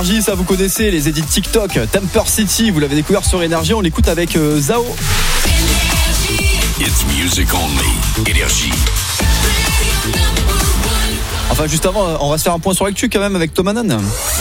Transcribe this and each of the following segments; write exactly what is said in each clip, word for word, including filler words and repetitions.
Ça vous connaissez, les edits TikTok, Temper City, vous l'avez découvert sur Énergie, on l'écoute avec euh, Zao. It's music only. Énergie. Enfin juste avant, on va se faire un point sur l'actu quand même avec Tom Hanan.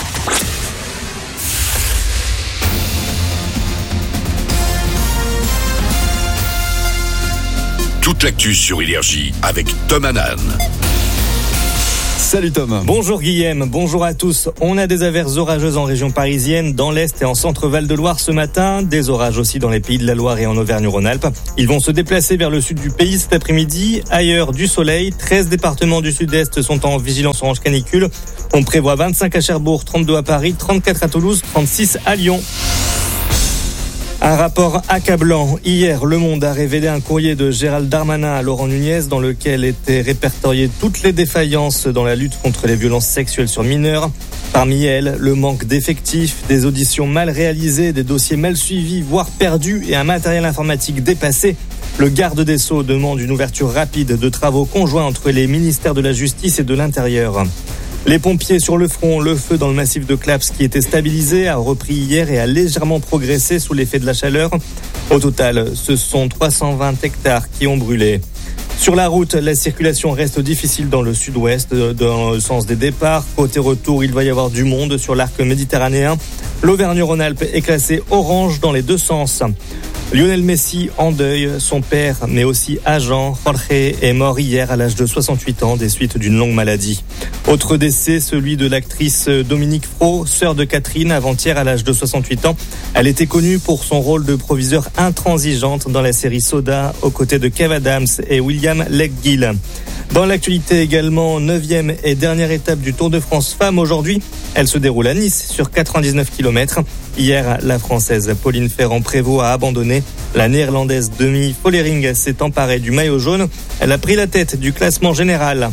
Toute l'actu sur Énergie avec Tom Hanan. Salut Tom. Bonjour Guillaume, bonjour à tous. On a des averses orageuses en région parisienne, dans l'Est et en centre Val-de-Loire ce matin. Des orages aussi dans les pays de la Loire et en Auvergne-Rhône-Alpes. Ils vont se déplacer vers le sud du pays cet après-midi. Ailleurs, du soleil. treize départements du sud-est sont en vigilance orange canicule. On prévoit vingt-cinq à Cherbourg, trente-deux à Paris, trente-quatre à Toulouse, trente-six à Lyon. Un rapport accablant. Hier, Le Monde a révélé un courrier de Gérald Darmanin à Laurent Nunez dans lequel étaient répertoriées toutes les défaillances dans la lutte contre les violences sexuelles sur mineurs. Parmi elles, le manque d'effectifs, des auditions mal réalisées, des dossiers mal suivis, voire perdus et un matériel informatique dépassé. Le garde des Sceaux demande une ouverture rapide de travaux conjoints entre les ministères de la Justice et de l'Intérieur. Les pompiers sur le front, le feu dans le massif de Claps qui était stabilisé a repris hier et a légèrement progressé sous l'effet de la chaleur. Au total, ce sont trois cent vingt hectares qui ont brûlé. Sur la route, la circulation reste difficile dans le sud-ouest, dans le sens des départs. Côté retour, il va y avoir du monde sur l'arc méditerranéen. L'Auvergne-Rhône-Alpes est classée orange dans les deux sens. Lionel Messi en deuil, son père, mais aussi agent, Jorge, est mort hier à l'âge de soixante-huit ans des suites d'une longue maladie. Autre décès, celui de l'actrice Dominique Fro, sœur de Catherine, avant-hier à l'âge de soixante-huit ans. Elle était connue pour son rôle de proviseur intransigeante dans la série Soda, aux côtés de Kev Adams et William Leggill. Dans l'actualité également, neuvième et dernière étape du Tour de France Femmes aujourd'hui. Elle se déroule à Nice sur quatre-vingt-dix-neuf kilomètres. Hier, la Française Pauline Ferrand-Prévot a abandonné. La Néerlandaise Demi Vollering s'est emparée du maillot jaune. Elle a pris la tête du classement général.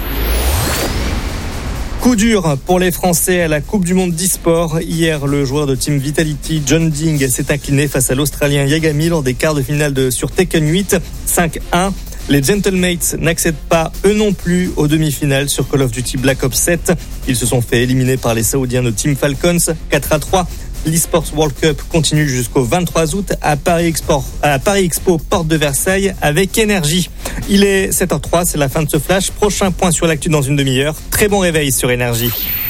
Coup dur pour les Français à la Coupe du Monde d'e-sport. Hier, le joueur de Team Vitality, John Ding, s'est incliné face à l'Australien Yagami lors des quarts de finale de, sur Tekken huit, cinq un. Les Gentlemates n'accèdent pas, eux non plus, aux demi-finales sur Call of Duty Black Ops sept. Ils se sont fait éliminer par les Saoudiens de Team Falcons, quatre à trois. L'eSports World Cup continue jusqu'au vingt-trois août à Paris Expo, à Paris Expo, porte de Versailles, avec Énergie. Il est sept heures zéro trois, c'est la fin de ce flash. Prochain point sur l'actu dans une demi-heure. Très bon réveil sur Énergie.